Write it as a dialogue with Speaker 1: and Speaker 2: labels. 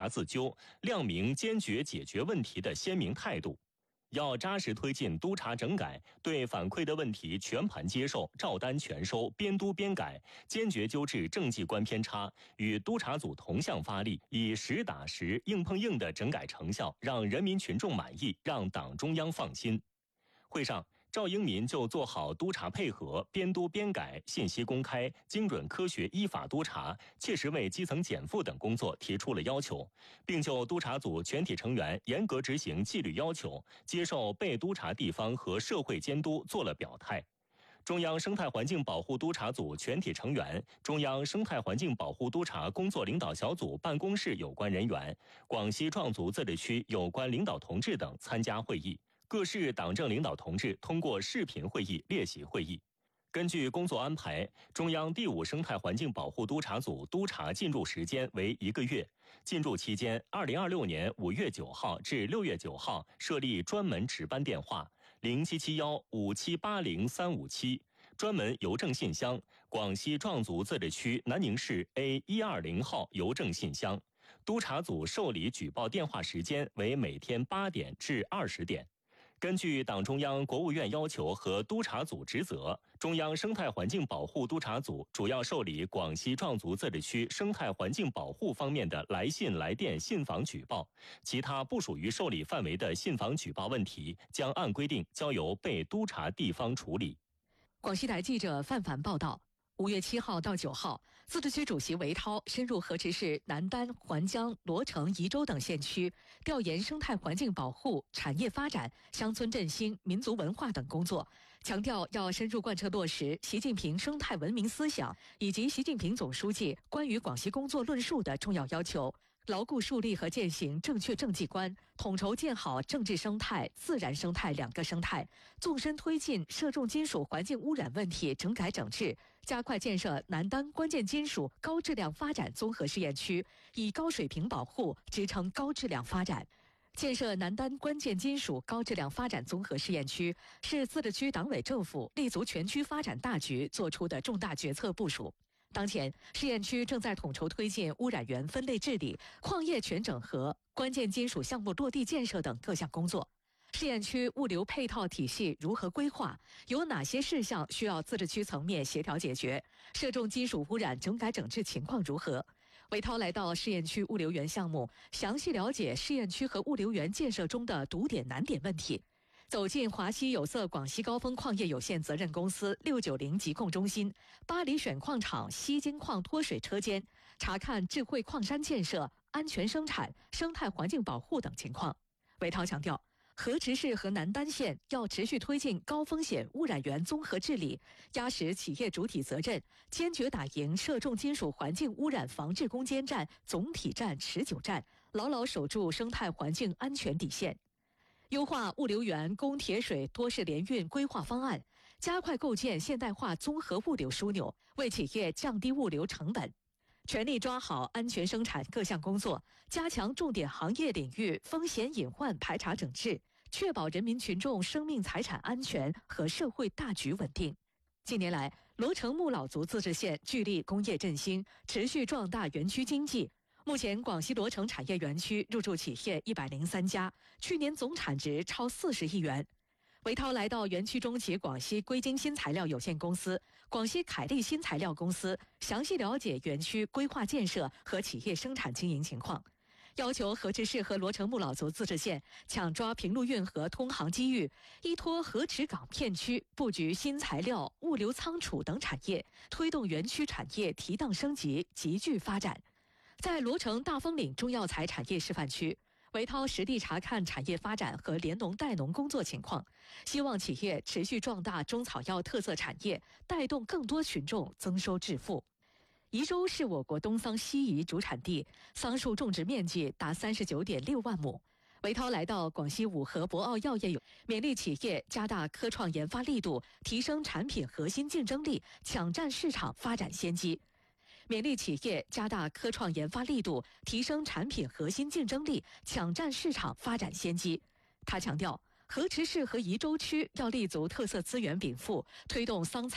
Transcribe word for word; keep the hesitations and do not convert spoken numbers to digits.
Speaker 1: 自纠，亮明坚决解决问题的鲜明态度。要扎实推进督查整改，对反馈的问题全盘接受，照单全收，边督边改，坚决纠治政绩观偏差，与督查组同向发力，以实打实、硬碰硬的整改成效，让人民群众满意，让党中央放心。会上，赵英民就做好督查配合、边督边改、信息公开、精准科学依法督查、切实为基层减负等工作提出了要求，并就督查组全体成员严格执行纪律要求、接受被督查地方和社会监督做了表态。中央生态环境保护督查组全体成员、中央生态环境保护督查工作领导小组办公室有关人员、广西壮族自治区有关领导同志等参加会议。各市党政领导同志通过视频会议列席会议。根据工作安排，中央第五生态环境保护督查组督查进驻时间为一个月。进驻期间，二零二六年五月九号至六月九号设立专门值班电话零七七幺五七八零三五七，专门邮政信箱广西壮族自治区南宁市 A 一二零号邮政信箱。督查组受理举报电话时间为每天八点至二十点。根据党中央、国务院要求和督查组职责，中央生态环境保护督查组主要受理广西壮族自治区生态环境保护方面的来信、来电、信访举报，其他不属于受理范围的信访举报问题，将按规定交由被督查地方处理。
Speaker 2: 广西台记者范凡报道。五月七号到九号，自治区主席韦涛深入河池市南丹、环江、罗城、宜州等县区，调研生态环境保护、产业发展、乡村振兴、民族文化等工作，强调要深入贯彻落实习近平生态文明思想以及习近平总书记关于广西工作论述的重要要求，牢固树立和践行正确政绩观，统筹建好政治生态、自然生态两个生态，纵深推进涉重金属环境污染问题整改整治，加快建设南丹关键金属高质量发展综合试验区，以高水平保护支撑高质量发展。建设南丹关键金属高质量发展综合试验区是自治区党委政府立足全区发展大局作出的重大决策部署。当前，试验区正在统筹推进污染源分类治理、矿业全整合、关键金属项目落地建设等各项工作。试验区物流配套体系如何规划？有哪些事项需要自治区层面协调解决？涉重金属污染整改整治情况如何？韦涛来到试验区物流园项目，详细了解试验区和物流园建设中的堵点难点问题。走进华西有色广西高峰矿业有限责任公司六九零疾控中心、巴黎选矿厂西金矿脱水车间，查看智慧矿山建设、安全生产、生态环境保护等情况。韦涛强调，河池市和南丹县要持续推进高风险污染源综合治理，压实企业主体责任，坚决打赢涉重金属环境污染防治攻坚战、总体战、持久战，牢牢守住生态环境安全底线。优化物流园供铁水多式联运规划方案，加快构建现代化综合物流枢纽，为企业降低物流成本。全力抓好安全生产各项工作，加强重点行业领域风险隐患排查整治，确保人民群众生命财产安全和社会大局稳定。近年来，罗城木老族自治县聚力工业振兴，持续壮大园区经济。目前，广西罗城产业园区入驻企业一百零三家，去年总产值超四十亿元。韦涛来到园区中企广西硅晶新材料有限公司、广西凯利新材料公司，详细了解园区规划建设和企业生产经营情况，要求河池市和罗城木老族自治县抢抓平陆运河通航机遇，依托河池港片区布局新材料、物流仓储等产业，推动园区产业提档升级、集聚发展。在罗城大丰岭中药材产业示范区，韦涛实地查看产业发展和联农带农工作情况，希望企业持续壮大中草药特色产业，带动更多群众增收致富。宜州是我国东桑西宜主产地，桑树种植面积达三十九点六万亩。韦涛来到广西五河博奥药业有，勉励企业加大科创研发力度，提升产品核心竞争力，抢占市场发展先机。勉励企业加大科创研发力度，提升产品核心竞争力，抢占市场发展先机。他强调，河池市和宜州区要立足特色资源禀赋，推动桑